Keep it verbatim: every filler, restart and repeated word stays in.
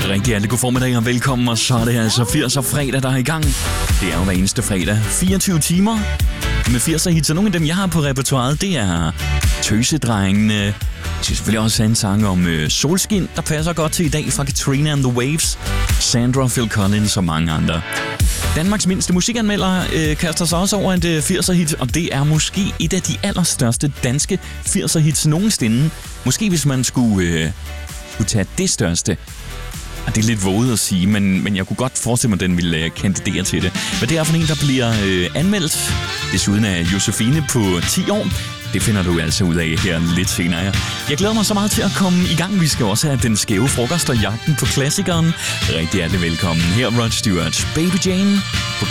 Rigtig hjertelig god formiddag og velkommen, og så er det altså firser fredag, der er i gang. Det er jo hver eneste fredag. fireogtyve timer med firser hits, og nogle af dem, jeg har på repertoiret, det er Tøsedrengene. Jeg skal selvfølgelig også have en sang om øh, solskin, der passer godt til i dag, fra Katrina and the Waves, Sandra, Phil Collins og mange andre. Danmarks mindste musikanmelder øh, kaster sig også over et øh, firser-hit, og det er måske et af de allerstørste danske firser-hits nogensinde. Måske hvis man skulle, øh, skulle tage det største. Og det er lidt våget at sige, men, men jeg kunne godt forestille mig, at den ville øh, kandidere til det. Hvad det er for en, der bliver øh, anmeldt, desuden af Josefine på ti år. Det finder du altså ud af her lidt senere. Jeg glæder mig så meget til at komme i gang. Vi skal også have den skæve frokost og jagten på klassikeren. Rigtig hjertelig velkommen. Her Rod Stewart, Baby Jane.